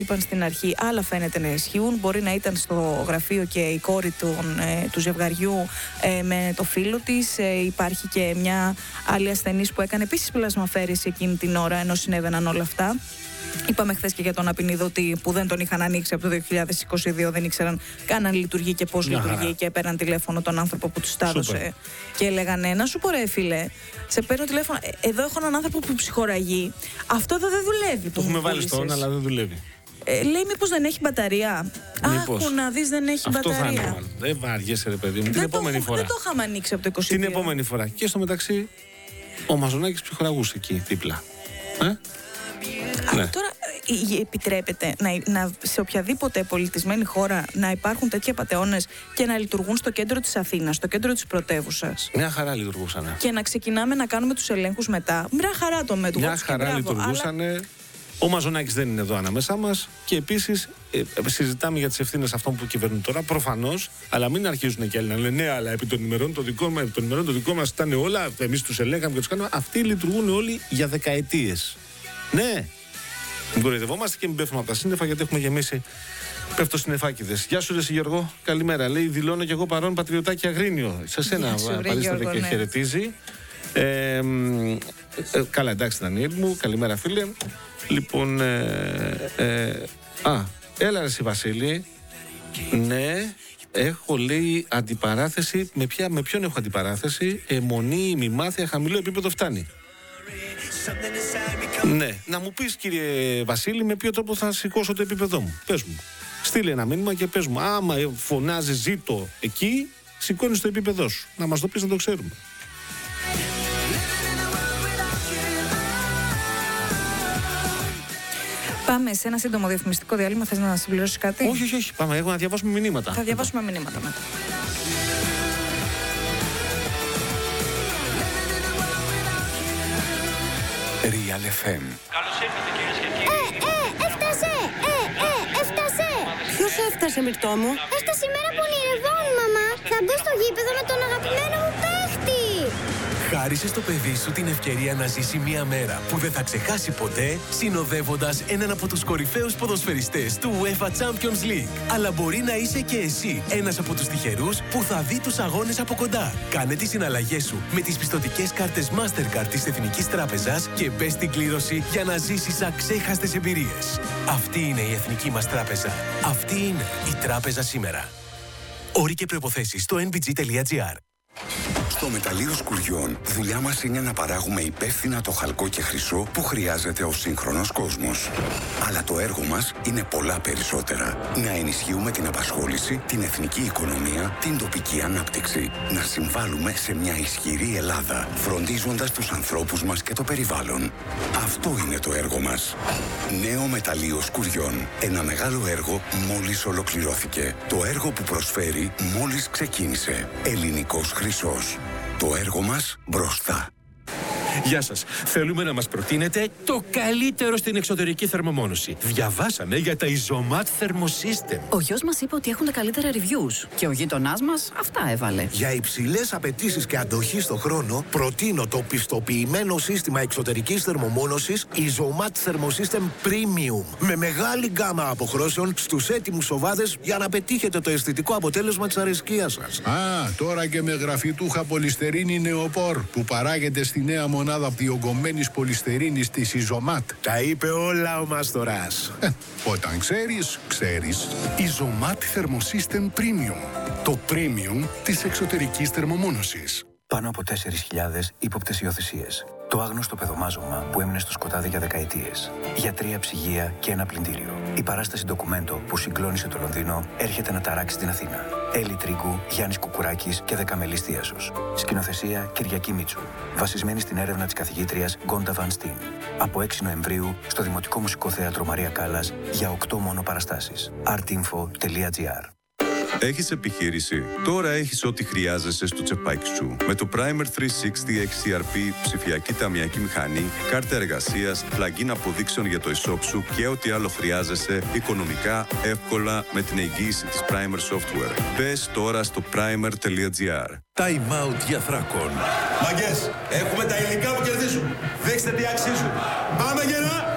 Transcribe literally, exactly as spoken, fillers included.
είπαν στην αρχή, άλλα φαίνεται να ισχύουν. Μπορεί να ήταν στο γραφείο και η κόρη του, ε, του ζευγαριού ε, με το φίλο της. Ε, υπάρχει και μια άλλη ασθενής που έκανε επίσης πλασμαφέρηση εκείνη την ώρα, ενώ συνέβαιναν όλα αυτά. Είπαμε χθες και για τον Απεινιδωτή που δεν τον είχαν ανοίξει από το δύο χιλιάδες είκοσι δύο, δεν ήξεραν καν αν λειτουργεί και πώς λειτουργεί χαρά. Και έπαιρναν τηλέφωνο τον άνθρωπο που τους τα έδωσε και έλεγαν: να σου πω ρε φίλε, σε παίρνω τηλέφωνο, εδώ έχω έναν άνθρωπο που ψυχοραγεί. Αυτό εδώ δεν δουλεύει. Το έχουμε βάλει στον, αλλά δεν δουλεύει. Ε, λέει μήπως δεν έχει μπαταρία. Μήπως. Άκου να δεις, δεν έχει αυτό μπαταρία. Θα είναι, δεν βάριεσαι ρε παιδί μου. Δεν την το, επόμενη φορά. Δεν το είχαμε ανοίξει από το είκοσι δύο. Την επόμενη φορά. Και στο μεταξύ ο Μαζονάκης ψυχοραγούσε εκεί δίπλα. Ε? Α, ναι. Τώρα επιτρέπεται να, να, σε οποιαδήποτε πολιτισμένη χώρα να υπάρχουν τέτοιοι απατεώνες και να λειτουργούν στο κέντρο της Αθήνας, στο κέντρο της πρωτεύουσας? Μια χαρά λειτουργούσαν. Και να ξεκινάμε να κάνουμε τους ελέγχους μετά. Μια χαρά το μέτωπο. Μια χαρά λειτουργούσαν. Αλλά... Ο Μαζονάκης δεν είναι εδώ ανάμεσά μας. Και επίσης ε, συζητάμε για τις ευθύνες αυτών που κυβερνούν τώρα. Προφανώς, αλλά μην αρχίζουν και άλλοι να λένε ναι, αλλά επί των ημερών το δικό μας, των ημερών το δικό μας ήταν όλα. Εμείς τους ελέγχαμε και τους κάναμε. Αυτοί λειτουργούν όλοι για δεκαετίες. Ναι. Μην κοροϊδευόμαστε και μην πέφτουμε από τα σύννεφα, γιατί έχουμε γεμίσει. Πέφτω συννεφάκηδες. Γεια σου, ρε Γιώργο. Καλημέρα. Λέει: δηλώνω και εγώ παρόν, Πατριωτάκι Αγρίνιο. Σε σένα παρίσταται και ναι. χαιρετίζει. Ε, ε, καλά, εντάξει, Δανιέλ μου. Καλημέρα, φίλε. Λοιπόν. Ε, ε, α, έλα, ρε εσύ, Βασίλη. Ναι. Έχω, λέει, αντιπαράθεση. Με, ποια, με ποιον έχω αντιπαράθεση? Αιμονή, ημιμάθεια, χαμηλό επίπεδο φτάνει. Ναι, να μου πεις, κύριε Βασίλη, με ποιο τρόπο θα σηκώσω το επίπεδό μου. Πες μου. Στείλε ένα μήνυμα και πες μου. Άμα φωνάζει ζήτω εκεί, σηκώνεις το επίπεδό σου. Να μας το πεις, να το ξέρουμε. Πάμε σε ένα σύντομο διαφημιστικό διάλειμμα. Θες να συμπληρώσεις κάτι? Όχι, όχι, όχι. Πάμε. Έχω να διαβάσουμε μηνύματα. Θα διαβάσουμε μηνύματα μετά. Real εφ εμ. Καλώς ήρθατε, κυρίες και κύριοι. Ε, ε, έφτασε! Ε, ε, έφτασε! Ποιος έφτασε, Μυρτώ μου? Έφτασε η μέρα που ονειρευόμουν, μαμά. Θα μπω στο γήπεδο με τον αγαπημένο μου παίχτη. Χάρισε στο παιδί σου την ευκαιρία να ζήσει μια μέρα που δεν θα ξεχάσει ποτέ, συνοδεύοντας έναν από τους κορυφαίους ποδοσφαιριστές του UEFA Champions League. Αλλά μπορεί να είσαι και εσύ ένας από τους τυχερούς που θα δει τους αγώνες από κοντά. Κάνε τις συναλλαγές σου με τις πιστωτικές κάρτες Mastercard της Εθνικής Τράπεζας και μπες στην κλήρωση για να ζήσεις αξέχαστες εμπειρίες. Αυτή είναι η Εθνική μας Τράπεζα. Αυτή είναι η Τράπεζα σήμερα. Όροι και προϋποθέσεις στο εν μπι τζι τελεία τζι άρ. Στο μεταλλείο Σκουριών, δουλειά μας είναι να παράγουμε υπεύθυνα το χαλκό και χρυσό που χρειάζεται ο σύγχρονος κόσμος. Αλλά το έργο μας είναι πολλά περισσότερα. Να ενισχύουμε την απασχόληση, την εθνική οικονομία, την τοπική ανάπτυξη. Να συμβάλλουμε σε μια ισχυρή Ελλάδα, φροντίζοντας τους ανθρώπους μας και το περιβάλλον. Αυτό είναι το έργο μας. Νέο μεταλλείο Σκουριών. Ένα μεγάλο έργο μόλις ολοκληρώθηκε. Το έργο που προσφέρει μόλις ξεκίνησε. Ελληνικός χρυσός. Το έργο μας μπροστά. Γεια σας. Θέλουμε να μας προτείνετε το καλύτερο στην εξωτερική θερμομόνωση. Διαβάσαμε για τα Isomat Thermosystem. Ο γιος μας είπε ότι έχουν τα καλύτερα reviews και ο γείτονάς μας αυτά έβαλε. Για υψηλές απαιτήσεις και αντοχή στο χρόνο, προτείνω το πιστοποιημένο σύστημα εξωτερικής θερμομόνωσης Isomat Thermosystem Premium. Με μεγάλη γκάμα αποχρώσεων στους έτοιμους σοβάδες για να πετύχετε το αισθητικό αποτέλεσμα της αρεσκίας σας. Α, τώρα και με γραφιτούχα πολυστερίνη νεοπόρ που παράγεται στη νέα μονάδα διογκωμένης πολυστερίνης της Isomat. Τα είπε όλα ο Μαστοράς. Ε, όταν ξέρεις, ξέρεις. Isomat Thermosystem Premium. Το premium της εξωτερικής θερμομόνωσης. Πάνω από τέσσερις χιλιάδες ύποπτες υιοθεσίες. Το άγνωστο παιδομάζωμα που έμεινε στο σκοτάδι για δεκαετίες. Για τρία ψυγεία και ένα πλυντήριο. Η παράσταση ντοκουμέντο που συγκλώνησε το Λονδίνο έρχεται να ταράξει την Αθήνα. Έλλη Τρίγκου, Γιάννης Κουκουράκης και Δεκαμελής Θίασος. Σκηνοθεσία Κυριακή Μίτσου. Βασισμένη στην έρευνα της καθηγήτριας Γκόντα Βαν Στίν. Από έξι Νοεμβρίου στο Δημοτικό Μουσικό Θέατρο Μαρία Κάλλας για οκτώ μόνο παραστάσεις. artinfo τελεία gr. Έχεις επιχείρηση? Τώρα έχεις ό,τι χρειάζεσαι στο τσεπάκι σου. Με το Primer τριακόσια εξήντα εξ σι αρ πι, ψηφιακή ταμιακή μηχανή, κάρτα εργασίας, plugin αποδείξεων για το e-shop σου και ό,τι άλλο χρειάζεσαι οικονομικά, εύκολα με την εγγύηση της Primer Software. Μπες τώρα στο primer τελεία gr. Time out για Θράκων. Μαγκές, έχουμε τα υλικά που κερδίζουν. Δείξτε τι αξίζουν. Πάμε γερά!